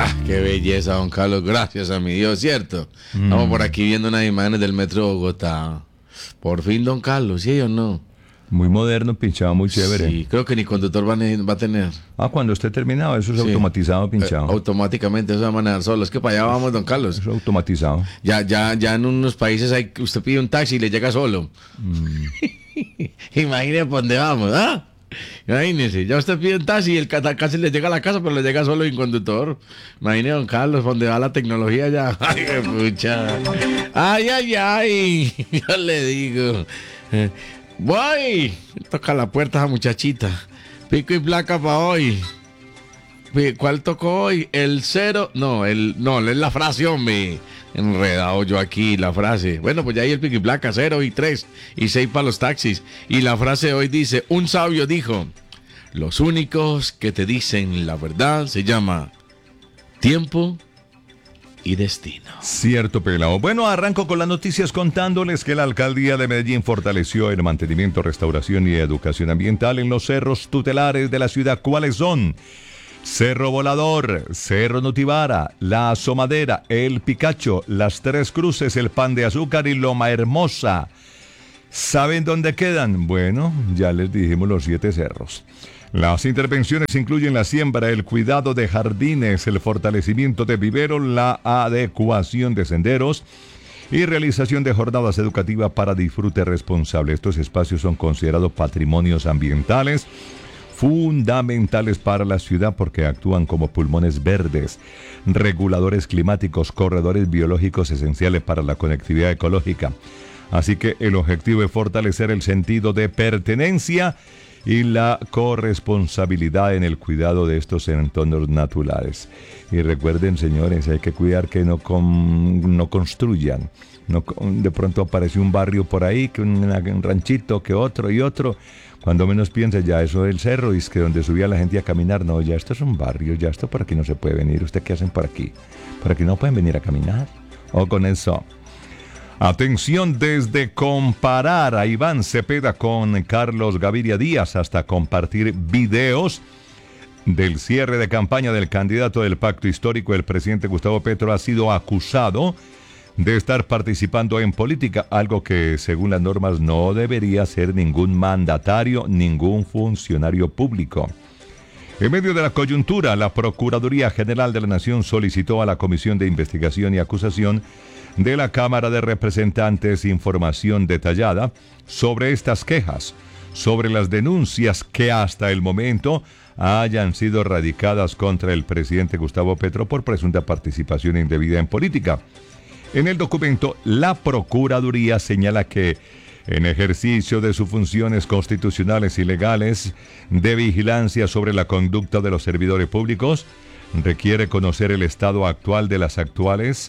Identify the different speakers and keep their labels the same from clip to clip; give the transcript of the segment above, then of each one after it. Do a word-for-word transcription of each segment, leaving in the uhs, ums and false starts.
Speaker 1: Ah, qué belleza, don Carlos. Gracias a mi Dios, ¿cierto? Mm. Estamos por aquí viendo unas imágenes del metro de Bogotá. Por fin, don Carlos, ¿sí o no?
Speaker 2: Muy moderno, pinchado, muy chévere.
Speaker 1: Sí, creo que ni conductor va a, va a tener.
Speaker 2: Ah, cuando esté terminado, eso es sí. automatizado, pinchado.
Speaker 1: Eh, automáticamente, eso va a manejar solo. Es que para allá vamos, don Carlos.
Speaker 2: Eso es automatizado.
Speaker 1: Ya, ya, ya en unos países hay, usted pide un taxi y le llega solo. Mm. Imagínese por dónde vamos, ¿ah? Imagínese, ya usted pide un taxi y el casi le llega a la casa, pero le llega solo sin conductor. Imagínese, don Carlos, donde va la tecnología ya. Ay, qué pucha. Ay, ay, ay. Yo le digo. Voy. Toca la puerta a esa muchachita. Pico y placa para hoy. ¿Cuál tocó hoy? El cero. No, el no, es la frase, hombre. Enredado yo aquí, la frase. Bueno, pues ya hay el pico y placa, cero y tres y seis para los taxis. Y la frase de hoy dice: un sabio dijo: los únicos que te dicen la verdad se llama tiempo y destino.
Speaker 2: Cierto, pelado. Bueno, arranco con las noticias contándoles que la alcaldía de Medellín fortaleció el mantenimiento, restauración y educación ambiental en los cerros tutelares de la ciudad. ¿Cuáles son? Cerro Volador, Cerro Nutibara, La Asomadera, El Picacho, Las Tres Cruces, El Pan de Azúcar y Loma Hermosa. ¿Saben dónde quedan? Bueno, ya les dijimos los siete cerros. Las intervenciones incluyen la siembra, el cuidado de jardines, el fortalecimiento de viveros, la adecuación de senderos y realización de jornadas educativas para disfrute responsable. Estos espacios son considerados patrimonios ambientales fundamentales para la ciudad porque actúan como pulmones verdes, reguladores climáticos, corredores biológicos esenciales para la conectividad ecológica. Así que el objetivo es fortalecer el sentido de pertenencia y la corresponsabilidad en el cuidado de estos entornos naturales. Y recuerden, señores, hay que cuidar que no, con, no construyan. No, de pronto aparece un barrio por ahí, que un, un ranchito, que otro y otro. Cuando menos piensa, ya eso del cerro, y es que donde subía la gente a caminar, no, ya esto es un barrio, ya esto por aquí no se puede venir. ¿Usted qué hacen por aquí? Por aquí no pueden venir a caminar. O con eso. Atención, desde comparar a Iván Cepeda con Carlos Gaviria Díaz hasta compartir videos del cierre de campaña del candidato del Pacto Histórico, el presidente Gustavo Petro ha sido acusado de estar participando en política, algo que según las normas no debería hacer ningún mandatario, ningún funcionario público. En medio de la coyuntura, la Procuraduría General de la Nación solicitó a la Comisión de Investigación y Acusación de la Cámara de Representantes información detallada sobre estas quejas, sobre las denuncias que hasta el momento hayan sido radicadas contra el presidente Gustavo Petro por presunta participación indebida en política. En el documento, la Procuraduría señala que en ejercicio de sus funciones constitucionales y legales de vigilancia sobre la conducta de los servidores públicos, requiere conocer el estado actual de las actuales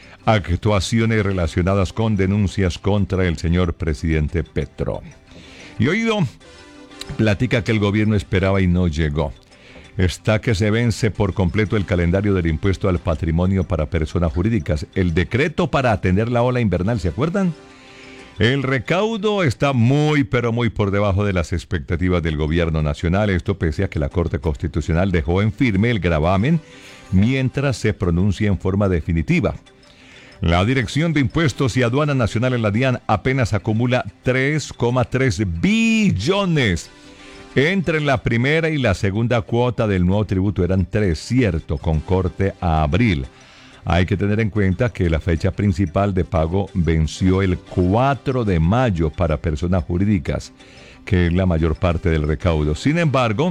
Speaker 2: actuaciones relacionadas con denuncias contra el señor presidente Petro. Y oído, platica que el gobierno esperaba y no llegó. Está que se vence por completo el calendario del impuesto al patrimonio para personas jurídicas. El decreto para atender la ola invernal, ¿se acuerdan? El recaudo está muy, pero muy por debajo de las expectativas del gobierno nacional. Esto pese a que la Corte Constitucional dejó en firme el gravamen mientras se pronuncia en forma definitiva. La Dirección de Impuestos y Aduana Nacional en la DIAN apenas acumula tres coma tres billones. Entre la primera y la segunda cuota del nuevo tributo eran tres, cierto, con corte a abril. Hay que tener en cuenta que la fecha principal de pago venció el cuatro de mayo para personas jurídicas, que es la mayor parte del recaudo. Sin embargo,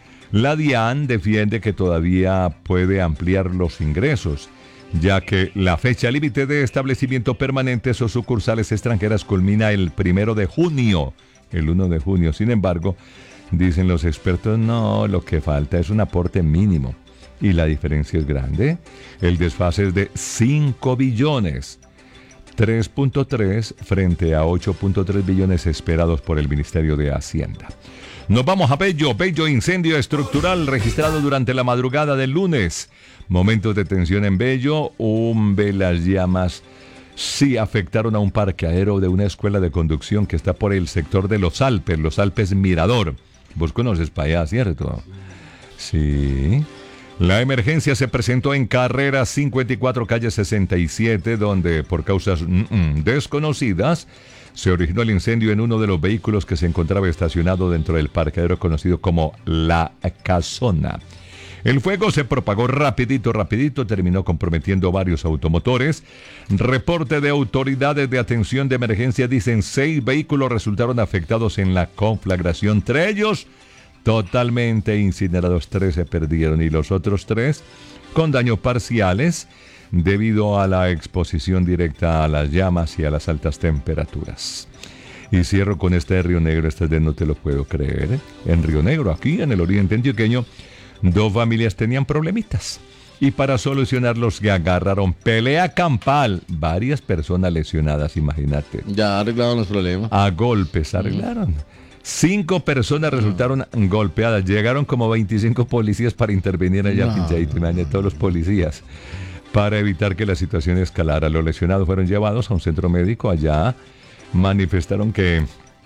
Speaker 2: la DIAN defiende que todavía puede ampliar los ingresos, ya que la fecha límite de establecimiento permanentes o sucursales extranjeras culmina el primero de junio, el uno de junio. Sin embargo, dicen los expertos, no, lo que falta es un aporte mínimo. Y la diferencia es grande. El desfase es de cinco billones. tres punto tres frente a ocho punto tres billones esperados por el Ministerio de Hacienda. Nos vamos a Bello. Bello, incendio estructural registrado durante la madrugada del lunes. Momentos de tensión en Bello. Un ve las llamas sí afectaron a un parqueadero de una escuela de conducción que está por el sector de Los Alpes, Los Alpes Mirador. Vos conoces para allá, ¿cierto? Sí. La emergencia se presentó en carrera cincuenta y cuatro, calle sesenta y siete, donde por causas mm, mm, desconocidas se originó el incendio en uno de los vehículos que se encontraba estacionado dentro del parqueadero conocido como La Casona. El fuego se propagó rapidito, rapidito, terminó comprometiendo varios automotores. Reporte de autoridades de atención de emergencia dicen seis vehículos resultaron afectados en la conflagración. Entre ellos, totalmente incinerados, tres se perdieron y los otros tres con daños parciales debido a la exposición directa a las llamas y a las altas temperaturas. Y cierro con este de Río Negro, este de no te lo puedo creer. En Río Negro, aquí en el oriente antioqueño, dos familias tenían problemitas y para solucionarlos se agarraron pelea campal, varias personas lesionadas, imagínate.
Speaker 1: Ya arreglaron los problemas.
Speaker 2: A golpes arreglaron. Cinco personas resultaron no. golpeadas. Llegaron como veinticinco policías para intervenir allá, no. Pinchadito, imagínate, todos los policías, para evitar que la situación escalara. Los lesionados fueron llevados a un centro médico. Allá manifestaron que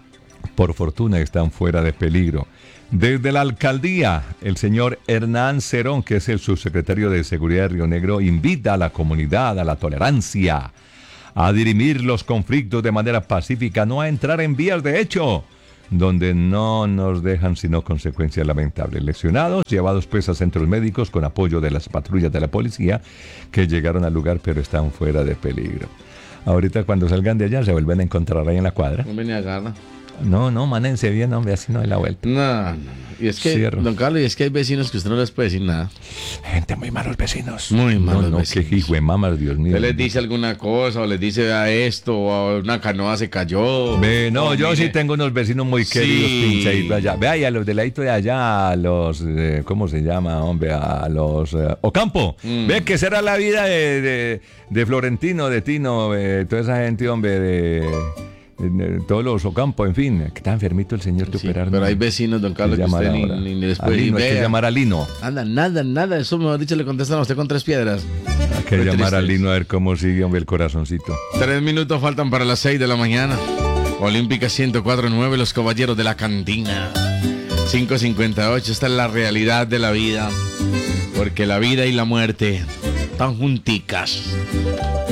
Speaker 2: por fortuna están fuera de peligro. Desde la alcaldía, el señor Hernán Cerón, que es el subsecretario de Seguridad de Río Negro, invita a la comunidad a la tolerancia, a dirimir los conflictos de manera pacífica, no a entrar en vías de hecho, donde no nos dejan sino consecuencias lamentables. Lesionados, llevados pues a centros médicos con apoyo de las patrullas de la policía que llegaron al lugar pero están fuera de peligro. Ahorita cuando salgan de allá se vuelven a encontrar ahí en la cuadra.
Speaker 1: No venía a agarrar.
Speaker 2: No, no, manense bien, hombre, así no hay la vuelta.
Speaker 1: No, no, no. Y es que,
Speaker 2: Cierro.
Speaker 1: don Carlos, y es que hay vecinos que usted no les puede decir nada.
Speaker 2: Gente muy malos vecinos.
Speaker 1: Muy malos
Speaker 2: no, no,
Speaker 1: vecinos.
Speaker 2: Qué hijo de mamas, Dios mío.
Speaker 1: Usted les dice alguna cosa, o les dice a esto, o a una canoa se cayó.
Speaker 2: Ve, no,
Speaker 1: o
Speaker 2: yo
Speaker 1: mire.
Speaker 2: sí tengo unos vecinos muy queridos,
Speaker 1: Sí.
Speaker 2: pinchaditos allá. Vea, y a los del ladito de allá, a los, eh, ¿cómo se llama, hombre? A los eh, Ocampo.
Speaker 1: Mm.
Speaker 2: Ve que será la vida de, de, de Florentino, de Tino, eh, toda esa gente, hombre, de... de todos los Ocampo, en fin, que está enfermito el señor que
Speaker 1: Sí,
Speaker 2: operaron.
Speaker 1: pero hay vecinos, don Carlos, que usted ni, ni les puede
Speaker 2: Alino, hay que
Speaker 1: vea.
Speaker 2: llamar a Lino.
Speaker 1: Nada, nada, nada. Eso, mejor dicho, le contestan a usted con tres piedras.
Speaker 2: Hay que
Speaker 1: Qué
Speaker 2: llamar a
Speaker 1: triste.
Speaker 2: Lino a ver cómo sigue, hombre, el corazoncito.
Speaker 1: Tres minutos faltan para las seis de la mañana. Olímpica ciento cuatro punto nueve, los caballeros de la cantina. cinco cincuenta y ocho, esta es la realidad de la vida. Porque la vida y la muerte están junticas.